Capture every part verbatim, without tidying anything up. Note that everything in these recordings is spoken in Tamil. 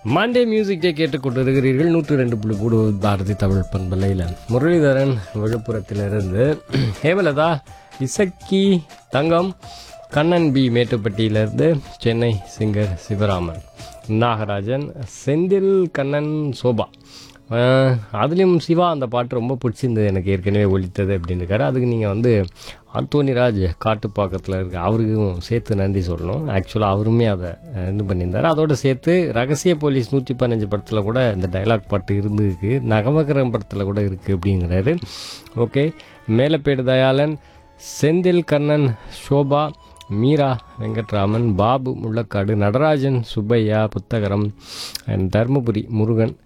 மாண்டே மியூசிக்கை கேட்டுக்கொண்டிருக்கிறீர்கள். நூற்றி ரெண்டு புள்ளி மூணு பாரதி தமிழ் பண்பலையில் முரளிதரன் விழுப்புரத்திலிருந்து, ஹேமலதா, இசக்கி தங்கம், Kannan B மேட்டுப்பட்டியிலிருந்து, Chennai singer Sivaraman, Nagarajan, Senthil Kannan, sofa. அதுலேயும் சிவா அந்த பாட்டு ரொம்ப பிடிச்சிருந்தது, எனக்கு ஏற்கனவே ஒலித்தது அப்படின்னு இருக்காரு. அதுக்கு நீங்கள் வந்து அந்தோனிராஜ் காட்டுப்பாக்கத்தில் இருக்க அவருக்கும் சேர்த்து நன்றி சொல்லணும். ஆக்சுவலாக அவருமே அதை இது பண்ணியிருந்தார். அதோடு சேர்த்து ரகசிய போலீஸ் நூற்றி பதினஞ்சு படத்தில் கூட இந்த டைலாக் பாட்டு இருந்துருக்கு, நகமகரம் படத்தில் கூட இருக்குது அப்படிங்கிறாரு. ஓகே, மேலப்பேடு தயாளன், செந்தில் கண்ணன், ஷோபா, மீரா வெங்கட்ராமன், பாபு முள்ளக்காடு, நடராஜன், சுப்பையா புத்தகரம், அண்ட் தர்மபுரி முருகன்,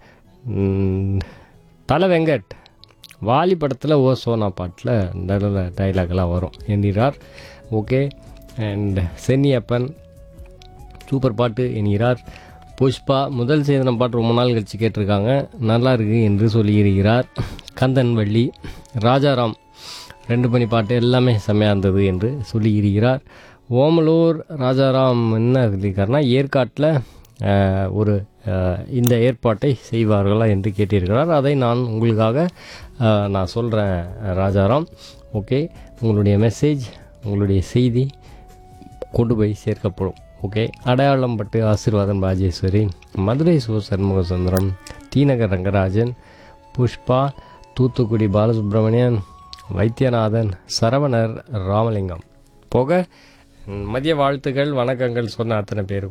தலை வெங்கட், வாலி படத்தில் ஓ சோனா பாட்டில் நல்ல டைலாக்லாம் வரும் என்கிறார். ஓகே, அண்ட் சென்னியப்பன் சூப்பர் பாட்டு என்கிறார். புஷ்பா முதல் சேதனம் பாட்டு ரொம்ப நாள் கழிச்சு கேட்டிருக்காங்க, நல்லா இருக்கு என்று சொல்லியிருக்கிறார். கந்தன்வள்ளி, ராஜாராம் ரெண்டு மணி பாட்டு எல்லாமே செம்மையாக இருந்தது என்று சொல்லியிருக்கிறார். ஓமலூர் ராஜாராம் என்ன சொல்லியிருக்காருன்னா, ஏற்காட்டில் ஒரு இந்த ஏற்பாட்டை செய்வார்களா என்று கேட்டிருக்கிறார். அதை நான் உங்களுக்காக நான் சொல்கிறேன் ராஜாராம். ஓகே, உங்களுடைய மெசேஜ், உங்களுடைய செய்தி கொண்டு போய் சேர்க்கப்படும். ஓகே, அடையாளம் பட்டு ஆசீர்வாதம் ராஜேஸ்வரி, மதுரை சு சண்முக சுந்தரம், தீநகர் ரங்கராஜன், புஷ்பா, தூத்துக்குடி பாலசுப்ரமணியன், வைத்தியநாதன், சரவணர், ராமலிங்கம் போக மதிய வாழ்த்துக்கள் வணக்கங்கள் சொன்ன அத்தனை பேரும்